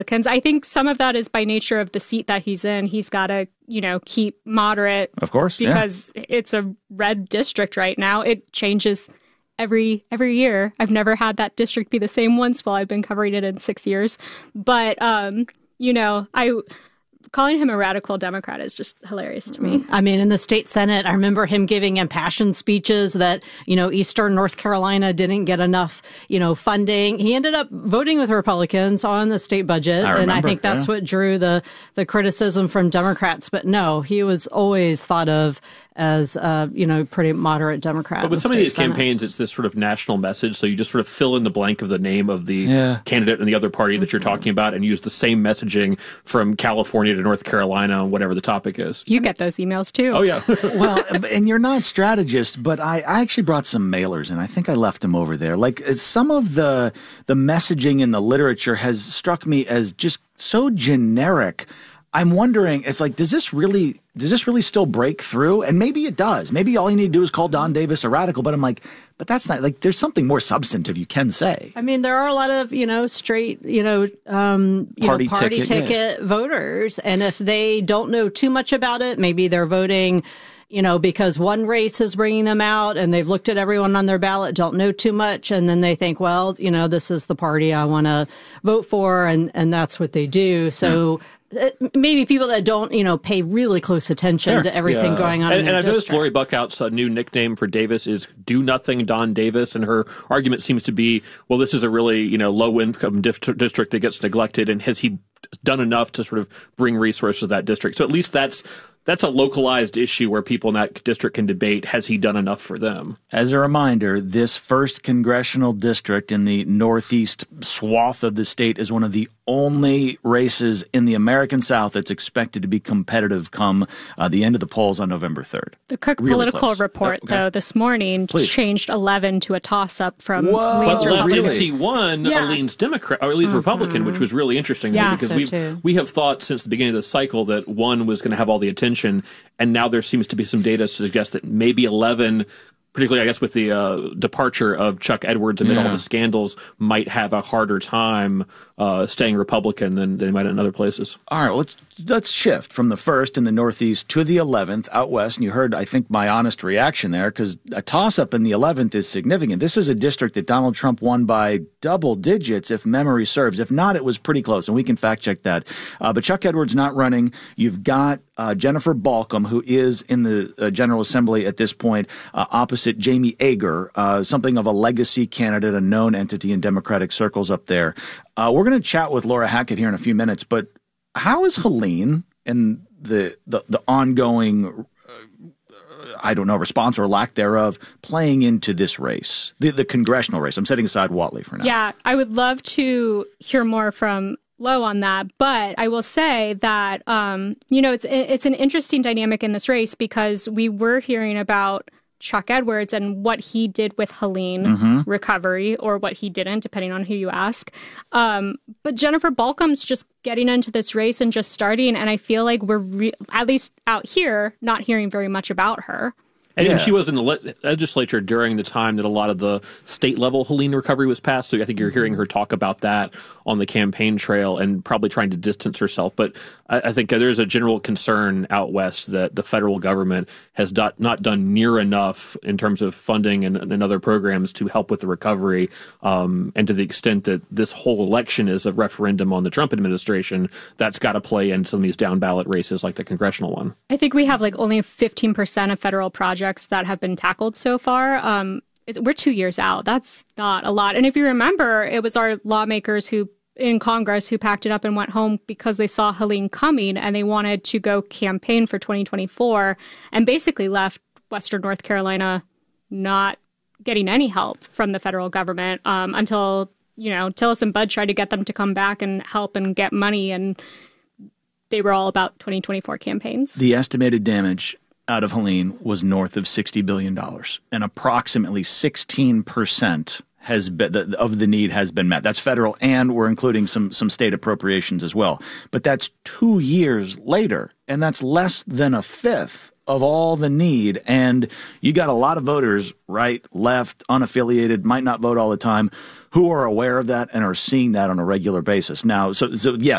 Republicans. I think some of that is by nature of the seat that he's in. He's got to, keep moderate. Of course, because it's a red district right now. It changes every year. I've never had that district be the same once while I've been covering it in 6 years. But, calling him a radical Democrat is just hilarious to me. I mean, in the state Senate, I remember him giving impassioned speeches that, Eastern North Carolina didn't get enough, funding. He ended up voting with Republicans on the state budget. I think that's what drew the criticism from Democrats. But no, he was always thought of as, pretty moderate Democrat. But with some of these campaigns, it's this sort of national message. So you just sort of fill in the blank of the name of the candidate and the other party that you're talking about and use the same messaging from California to North Carolina, whatever the topic is. You get those emails too. Oh, yeah. Well, and you're not strategists, but I actually brought some mailers, and I think I left them over there. Like, some of the messaging in the literature has struck me as just so generic. I'm wondering, it's like, does this really still break through? And maybe it does. Maybe all you need to do is call Don Davis a radical. But I'm like, but that's not, like, there's something more substantive you can say. I mean, there are a lot of, straight, party ticket voters. And if they don't know too much about it, maybe they're voting, because one race is bringing them out and they've looked at everyone on their ballot, don't know too much. And then they think, well, this is the party I want to vote for. And that's what they do. So maybe people that don't, pay really close attention to everything going on in their district. And I noticed Lori Buckhout's new nickname for Davis is Do Nothing Don Davis, and her argument seems to be, well, this is a really, low-income district that gets neglected, and has he done enough to sort of bring resources to that district? So at least that's a localized issue where people in that district can debate, has he done enough for them? As a reminder, this first congressional district in the northeast swath of the state is one of the only races in the American South that's expected to be competitive come the end of the polls on November 3rd. The Cook Political Report, though, this morning changed 11 to a toss-up from But left NC 1 leans Democrat, or at least Republican, which was really interesting to me, because we have thought since the beginning of the cycle that 1 was going to have all the attention, and now there seems to be some data to suggest that maybe 11, particularly, I guess, with the departure of Chuck Edwards amid all the scandals, might have a harder time staying Republican than they might in other places. All right, let's shift from the 1st in the Northeast to the 11th out west. And you heard, I think, my honest reaction there, because a toss-up in the 11th is significant. This is a district that Donald Trump won by double digits, if memory serves. If not, it was pretty close, and we can fact-check that. But Chuck Edwards not running. You've got Jennifer Balcom, who is in the General Assembly at this point, opposite Jamie Ager, something of a legacy candidate, a known entity in Democratic circles up there. We're going to chat with Laura Hackett here in a few minutes, but how is Helene and the ongoing, response or lack thereof playing into this race, the congressional race? I'm setting aside Whatley for now. Yeah, I would love to hear more from Lo on that, but I will say that, it's an interesting dynamic in this race, because we were hearing about Chuck Edwards and what he did with Helene recovery, or what he didn't, depending on who you ask. But Jennifer Balcom's just getting into this race and just starting, and I feel like we're, at least out here, not hearing very much about her. And she was in the legislature during the time that a lot of the state-level Helene recovery was passed, so I think you're hearing her talk about that on the campaign trail and probably trying to distance herself. But I think there's a general concern out west that the federal government has not done near enough in terms of funding and other programs to help with the recovery. And to the extent that this whole election is a referendum on the Trump administration, that's got to play in some of these down-ballot races like the congressional one. I think we have only 15% of federal projects that have been tackled so far. We're 2 years out. That's not a lot. And if you remember, it was our lawmakers in Congress who packed it up and went home because they saw Helene coming and they wanted to go campaign for 2024, and basically left Western North Carolina not getting any help from the federal government until, Tillis and Budd tried to get them to come back and help and get money, and they were all about 2024 campaigns. The estimated damage out of Helene was north of $60 billion, and approximately 16% of the need has been met. That's federal, and we're including some state appropriations as well. But that's 2 years later, and that's less than a fifth of all the need. And you got a lot of voters, right, left, unaffiliated, might not vote all the time, who are aware of that and are seeing that on a regular basis. Now, so yes,